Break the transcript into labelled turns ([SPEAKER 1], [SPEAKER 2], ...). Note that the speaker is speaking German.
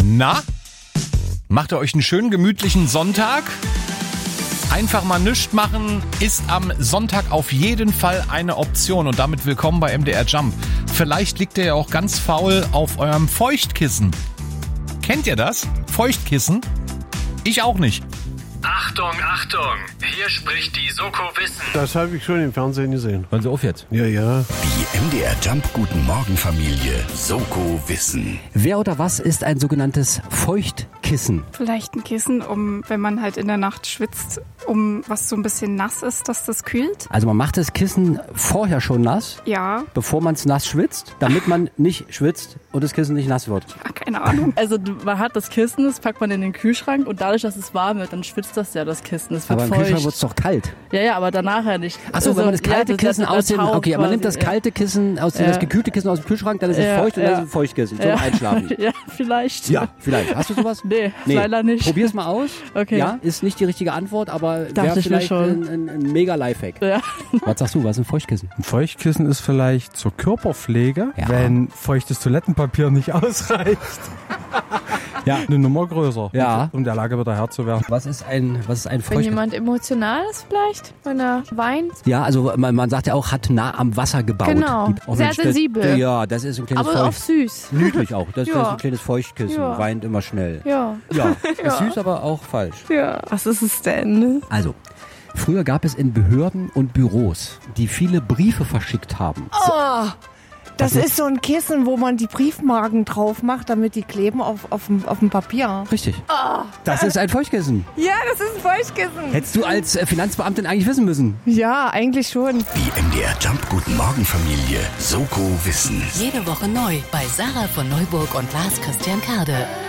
[SPEAKER 1] Na? Macht ihr euch einen schönen gemütlichen Sonntag? Einfach mal nichts machen ist am Sonntag auf jeden Fall eine Option und damit willkommen bei MDR Jump. Vielleicht liegt ihr ja auch ganz faul auf eurem Feuchtkissen. Kennt ihr das? Feuchtkissen? Ich auch nicht.
[SPEAKER 2] Achtung, Achtung! Hier spricht die Soko Wissen.
[SPEAKER 3] Das habe ich schon im Fernsehen gesehen.
[SPEAKER 1] Hören Sie auf jetzt.
[SPEAKER 3] Ja, ja.
[SPEAKER 4] Die MDR Jump Guten Morgen Familie Soko Wissen.
[SPEAKER 5] Wer oder was ist ein sogenanntes Feuchtkissen?
[SPEAKER 6] Vielleicht ein Kissen, wenn man halt in der Nacht schwitzt, was so ein bisschen nass ist, dass das kühlt.
[SPEAKER 5] Also man macht das Kissen vorher schon nass,
[SPEAKER 6] Ja,
[SPEAKER 5] bevor man es nass schwitzt, damit man nicht schwitzt und das Kissen nicht nass wird.
[SPEAKER 6] keine Ahnung.
[SPEAKER 7] Also man hat das Kissen, das packt man in den Kühlschrank und dadurch, dass es warm wird, dann schwitzt das ja, das Kissen. Das wird
[SPEAKER 5] Aber im
[SPEAKER 7] feucht.
[SPEAKER 5] Kühlschrank wird es doch kalt.
[SPEAKER 7] Ja, aber danach ja nicht.
[SPEAKER 5] Achso, wenn man das kalte Kissen aus dem... Okay, man nimmt das
[SPEAKER 7] kalte
[SPEAKER 5] kalte Kissen, das gekühlte Kissen aus dem Kühlschrank, dann ist es feucht und dann ist es ein Feuchtkissen zum Einschlafen.
[SPEAKER 7] Ja, vielleicht.
[SPEAKER 5] Ja, vielleicht. Hast du sowas?
[SPEAKER 7] Nee, leider nicht.
[SPEAKER 5] Probier's mal aus.
[SPEAKER 7] Okay.
[SPEAKER 5] Ja, ist nicht die richtige Antwort, aber
[SPEAKER 7] Dachte
[SPEAKER 5] wäre
[SPEAKER 7] ich mir
[SPEAKER 5] vielleicht
[SPEAKER 7] schon.
[SPEAKER 5] ein mega Lifehack.
[SPEAKER 7] Ja.
[SPEAKER 5] Was sagst du, was ist ein Feuchtkissen?
[SPEAKER 8] Ein Feuchtkissen ist vielleicht zur Körperpflege,
[SPEAKER 5] Ja.
[SPEAKER 8] wenn feuchtes Toilettenpapier nicht ausreicht. Ja, eine Nummer größer,
[SPEAKER 5] Ja.
[SPEAKER 8] um der Lage wieder Herr zu werden.
[SPEAKER 5] Was ist ein
[SPEAKER 9] Wenn
[SPEAKER 5] Feuchtkissen?
[SPEAKER 9] jemand emotional ist vielleicht, wenn er weint.
[SPEAKER 5] Ja, also man sagt ja auch, hat nah am Wasser gebaut.
[SPEAKER 9] Genau.
[SPEAKER 5] Auch
[SPEAKER 9] Sehr
[SPEAKER 5] wenn es-
[SPEAKER 9] sensibel.
[SPEAKER 5] Ja, das ist ein kleines
[SPEAKER 9] Aber auch süß.
[SPEAKER 5] Niedlich auch. Das
[SPEAKER 9] Ja.
[SPEAKER 5] ist ein kleines Feuchtkissen.
[SPEAKER 9] Ja.
[SPEAKER 5] Weint immer schnell.
[SPEAKER 9] Ja.
[SPEAKER 5] Ja, ist süß, aber auch falsch.
[SPEAKER 9] Ja.
[SPEAKER 7] Was ist es denn?
[SPEAKER 5] Also, früher gab es in Behörden und Büros, die viele Briefe verschickt haben.
[SPEAKER 10] Das ist so ein Kissen, wo man die Briefmarken drauf macht, damit die kleben auf dem Papier.
[SPEAKER 5] Richtig. Das ist ein Feuchtkissen.
[SPEAKER 10] Ja, das ist ein Feuchtkissen.
[SPEAKER 5] Hättest du als Finanzbeamtin eigentlich wissen müssen.
[SPEAKER 10] Ja, eigentlich schon.
[SPEAKER 4] Die MDR Jump Guten Morgen Familie Soko Wissen.
[SPEAKER 11] Jede Woche neu bei Sarah von Neuburg und Lars Christian Kade.